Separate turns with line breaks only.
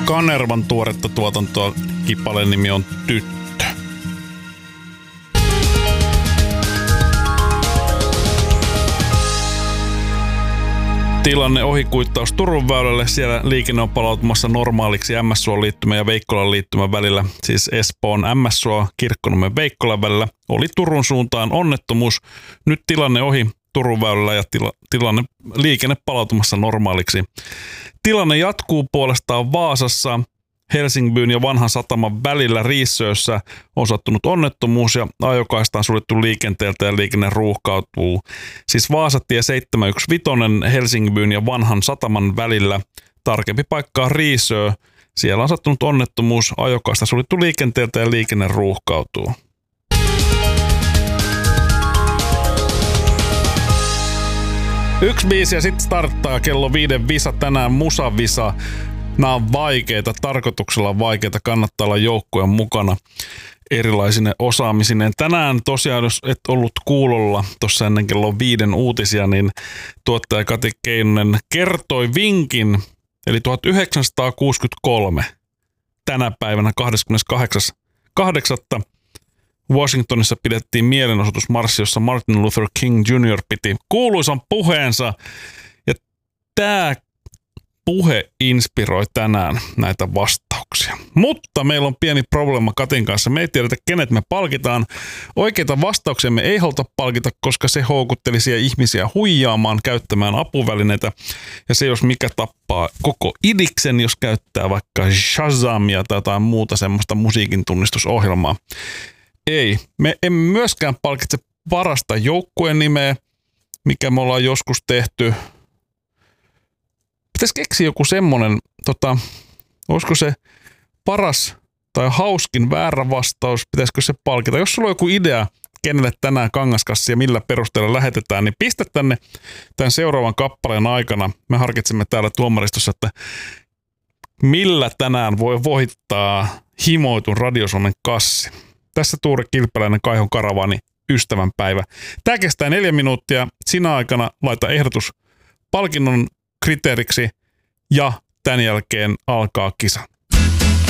Kanervan tuoretta tuotantoa. Kippaleen nimi on Tyttö. Tilanne ohikuittaus Turun väylälle. Siellä liikenne on palautumassa normaaliksi MSSuon liittymän ja Veikkolan liittymän välillä. Siis Espoon MSSuo Kirkkonummen Veikkolan välillä oli Turun suuntaan onnettomuus. Nyt tilanne ohi Turun väylällä ja liikenne palautumassa normaaliksi. Tilanne jatkuu puolestaan Vaasassa. Helsingin ja Vanhan sataman välillä Riissöössä on sattunut onnettomuus ja ajokaista on suljettu liikenteeltä ja liikenne ruuhkautuu. Siis Vaasatie 715 Helsingin ja Vanhan sataman välillä. Tarkempi paikka on Riissöö. Siellä on sattunut onnettomuus, ajokaista suljettu liikenteeltä ja liikenne ruuhkautuu. Yksi biisi ja sitten starttaa kello 5 visa tänään, musavisa. Nämä on vaikeita, tarkoituksella vaikeita, kannattaa olla joukkojen mukana erilaisine osaamisineen. Tänään tosiaan, jos et ollut kuulolla tuossa ennen kello 5 uutisia, niin tuottaja Kati Keinonen kertoi vinkin, eli 1963 tänä päivänä 28.8. Washingtonissa pidettiin mielenosoitusmarssi, jossa Martin Luther King Jr. piti kuuluisan puheensa. Ja tämä puhe inspiroi tänään näitä vastauksia. Mutta meillä on pieni probleema Katin kanssa. Me ei tiedetä, kenet me palkitaan. Oikeita vastauksia me ei haluta palkita, koska se houkuttelisi ihmisiä huijaamaan, käyttämään apuvälineitä. Ja se jos mikä tappaa koko idiksen, jos käyttää vaikka Shazamia tai jotain muuta semmoista musiikin tunnistusohjelmaa. Ei, me emme myöskään palkitse parasta joukkueen nimeä, mikä me ollaan joskus tehty. Pitäisi keksiä joku semmonen, olisiko se paras tai hauskin väärä vastaus, pitäisikö se palkita? Jos sulla on joku idea, kenelle tänään kangaskassi ja millä perusteella lähetetään, niin pistä tänne tämän seuraavan kappaleen aikana. Me harkitsemme täällä tuomaristossa, että millä tänään voi voittaa himoitun Radio Suomen kassi. Tässä Tuure Kilpeläinen, Kaihon Karavaani, ystävänpäivä. Tämä kestää 4 minuuttia. Sinä aikana laita ehdotus palkinnon kriteeriksi ja tämän jälkeen alkaa kisa.